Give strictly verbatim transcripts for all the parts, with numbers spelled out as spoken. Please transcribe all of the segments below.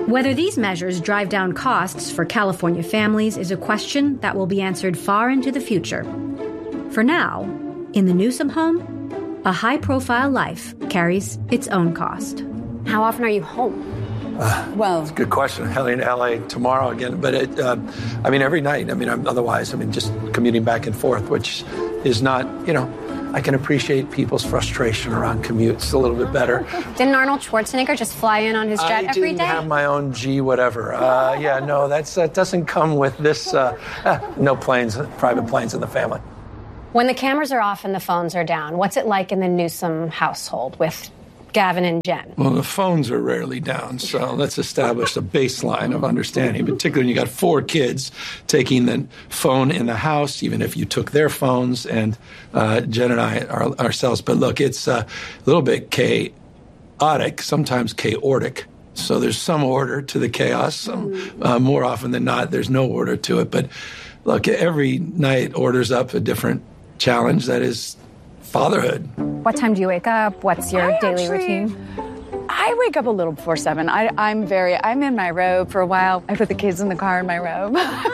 Whether these measures drive down costs for California families is a question that will be answered far into the future. For now, in the Newsom home, a high-profile life carries its own cost. How often are you home? Uh, well, it's a good question. Heading to L A tomorrow again, but it, uh, I mean, every night. I mean, I'm, otherwise, I mean, just commuting back and forth, which is not, you know, I can appreciate people's frustration around commutes a little bit better. Didn't Arnold Schwarzenegger just fly in on his jet I every day? I didn't have my own G whatever. Uh, yeah, no, that's that doesn't come with this. Uh, eh, no planes, private planes in the family. When the cameras are off and the phones are down, what's it like in the Newsom household with Gavin and Jen? Well, the phones are rarely down, so let's establish a baseline of understanding, particularly when you got four kids taking the phone in the house, even if you took their phones, and uh, Jen and I are ourselves. But look, it's uh, a little bit chaotic, sometimes chaotic. So there's some order to the chaos. Some, uh, more often than not, there's no order to it. But look, every night orders up a different challenge that is fatherhood. What time do you wake up? What's your I daily actually, routine? I wake up a little before seven. I, I'm very, I'm in my robe for a while. I put the kids in the car in my robe.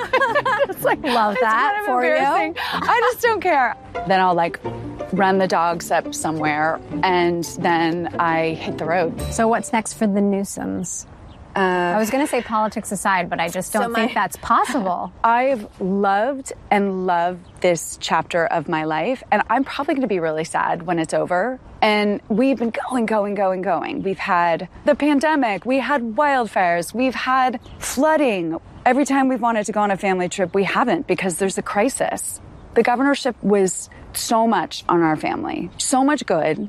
It's like, love that it's kind of for embarrassing. you. I just don't care. Then I'll like run the dogs up somewhere and then I hit the road. So what's next for the Newsoms? Uh, I was going to say politics aside, but I just don't So my- think that's possible. I've loved and loved this chapter of my life, and I'm probably going to be really sad when it's over. And we've been going, going, going, going. We've had the pandemic, we had wildfires, we've had flooding. Every time we've wanted to go on a family trip, we haven't because there's a crisis. The governorship was so much on our family, so much good,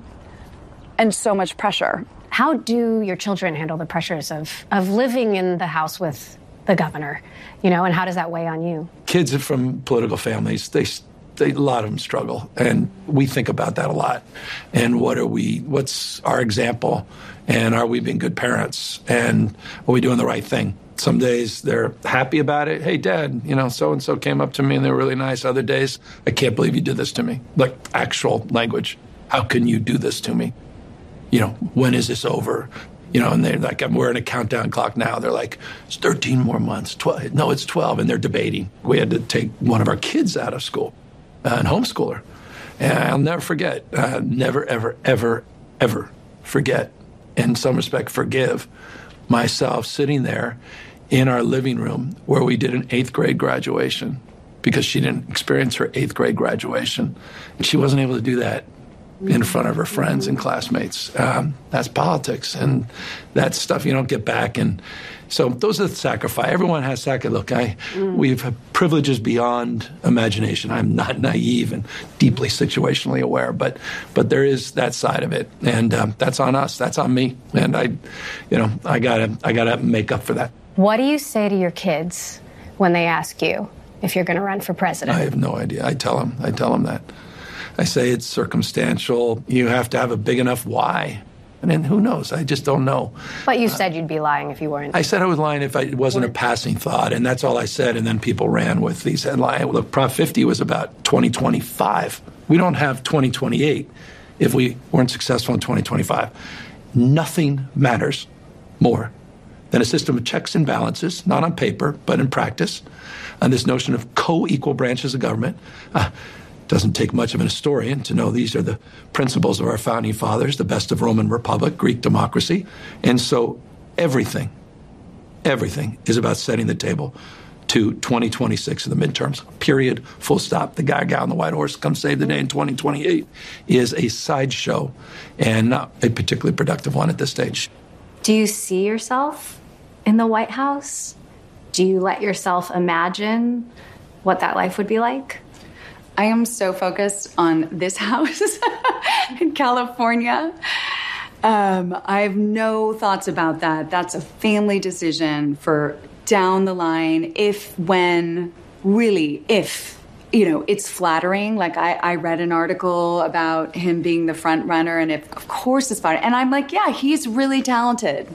and so much pressure. How do your children handle the pressures of, of living in the house with the governor, you know, and how does that weigh on you? Kids from political families, they, they a lot of them struggle, and we think about that a lot. And what are we? What's our example? And are we being good parents? And are we doing the right thing? Some days they're happy about it. Hey, Dad, you know, so and so came up to me and they're really nice. Other days, I can't believe you did this to me. Like actual language. How can you do this to me? You know, when is this over? You know, and they're like, we're in a countdown clock now. They're like, it's thirteen more months. twelve. No, it's twelve. And they're debating. We had to take one of our kids out of school uh, and homeschool her. And I'll never forget, uh, never, ever, ever, ever forget, in some respect, forgive myself sitting there in our living room where we did an eighth grade graduation because she didn't experience her eighth grade graduation. And she wasn't able to do that in front of her friends and classmates. Um, that's politics, and that's stuff you don't get back. And so those are the sacrifice. Everyone has sacrifice. Look, I, mm. we've had privileges beyond imagination. I'm not naive and deeply situationally aware, but but there is that side of it, and um, that's on us. That's on me, and I, you know, I gotta I gotta make up for that. What do you say to your kids when they ask you if you're going to run for president? I have no idea. I tell them. I tell them that. I say it's circumstantial. You have to have a big enough why. And then who knows? I just don't know. But you uh, said you'd be lying if you weren't. I said I was lying if I, it wasn't a passing thought, and that's all I said. And then people ran with these headlines. Look, Prop fifty was about twenty twenty-five. We don't have twenty twenty-eight if we weren't successful in twenty twenty-five. Nothing matters more than a system of checks and balances, not on paper, but in practice, and this notion of co-equal branches of government. Uh, Doesn't take much of an historian to know these are the principles of our founding fathers, the best of Roman Republic, Greek democracy. And so everything, everything is about setting the table to twenty twenty-six in the midterms, period, full stop. The guy, guy on the white horse, come save the day in twenty twenty-eight is a sideshow and not a particularly productive one at this stage. Do you see yourself in the White House? Do you let yourself imagine what that life would be like? I am so focused on this house in California. Um, I have no thoughts about that. That's a family decision for down the line, if, when, really, if, you know, it's flattering. Like I, I read an article about him being the front runner, and if, of course it's flattering. And I'm like, yeah, he's really talented.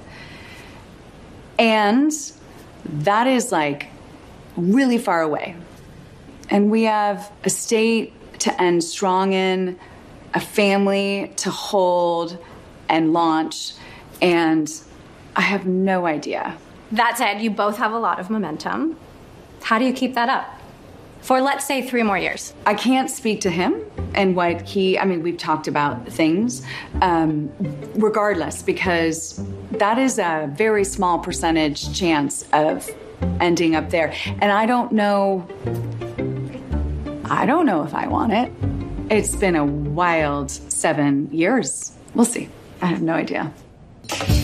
And that is like really far away. And we have a state to end strong in, a family to hold and launch. And I have no idea That said, you both have a lot of momentum. How do you keep that up? For, let's say, three more years. I can't speak to him and what he, I mean, we've talked about things, um, regardless, because that is a very small percentage chance of ending up there. And I don't know, I don't know if I want it. It's been a wild seven years. We'll see. I have no idea.